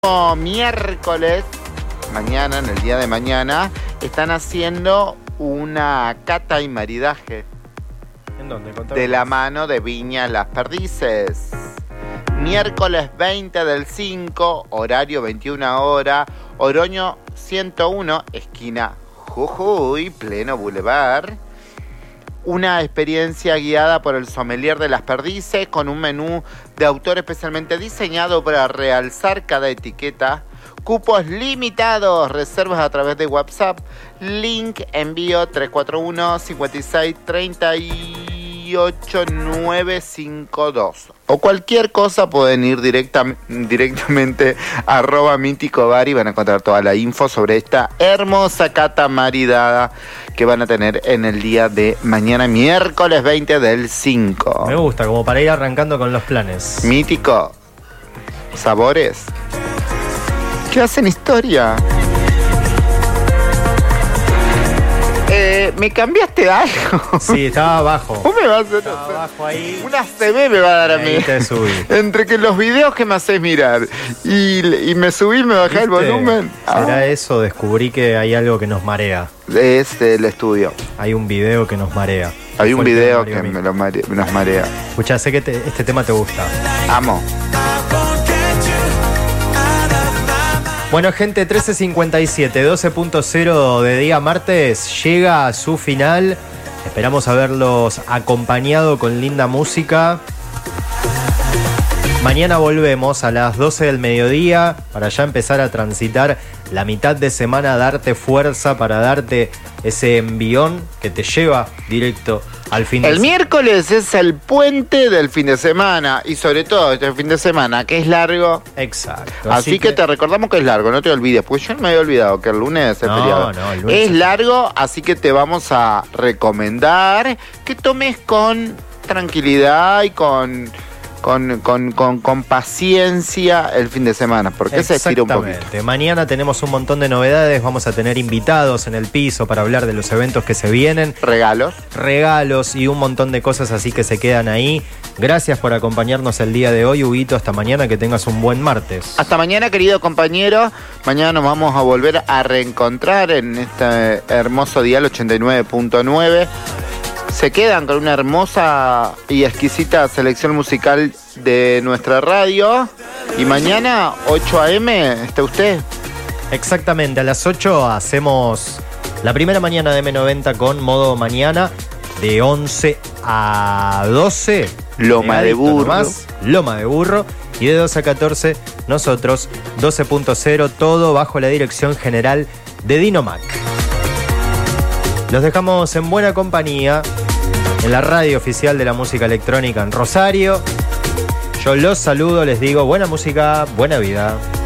Miércoles, mañana, en el día de mañana, están haciendo una cata y maridaje. ¿En dónde? Contame. De la mano de Viñas Las Perdices. Miércoles 20 del 5, horario 21 horas, Oroño 101, esquina Jujuy, pleno Boulevard. Una experiencia guiada por el sommelier de Las Perdices con un menú de autor especialmente diseñado para realzar cada etiqueta. Cupos limitados, reservas a través de WhatsApp. Link envío 341 56 38 952. O cualquier cosa pueden ir directamente a @míticobar y van a encontrar toda la info sobre esta hermosa cata maridada que van a tener en el día de mañana, miércoles 20 del 5. Me gusta, como para ir arrancando con los planes. Mítico. Sabores que hacen historia. ¿Me cambiaste algo? Sí, estaba abajo. ¿Cómo me vas a hacer? Estaba abajo ahí. Una CB me va a dar a mí. Ahí te subí. Entre que los videos que me haces mirar y me subí, me bajé el volumen. ¿Será eso? Descubrí que hay algo que nos marea. Es el estudio. Hay un video que nos marea. Hay un video que nos marea. Escuchá, sé que este tema te gusta. Amo. Bueno, gente, 13:57, 12.0 de día martes, llega a su final. Esperamos haberlos acompañado con linda música. Mañana volvemos a las 12 del mediodía para ya empezar a transitar la mitad de semana, darte fuerza para darte ese envión que te lleva directo al fin de semana. El miércoles es el puente del fin de semana y sobre todo este fin de semana que es largo. Exacto. Así que te recordamos que es largo, no te olvides, porque yo no me había olvidado que el lunes es feriado. No, el lunes es largo, así que te vamos a recomendar que tomes con tranquilidad y con paciencia el fin de semana, porque se estira un poquito. Mañana tenemos un montón de novedades, vamos a tener invitados en el piso para hablar de los eventos que se vienen. Regalos y un montón de cosas así que se quedan ahí. Gracias por acompañarnos el día de hoy, Huguito. Hasta mañana, que tengas un buen martes. Hasta mañana, querido compañero. Mañana nos vamos a volver a reencontrar en este hermoso dial 89.9. Se quedan con una hermosa y exquisita selección musical de nuestra radio. Y mañana, 8 a.m., ¿está usted? Exactamente, a las 8 hacemos la primera mañana de M90 con modo mañana. De 11 a 12. Loma de burro. Loma de burro. Y de 12 a 14, nosotros, 12.0, todo bajo la dirección general de Dinomac. Los dejamos en buena compañía en la radio oficial de la música electrónica en Rosario. Yo los saludo, les digo buena música, buena vida.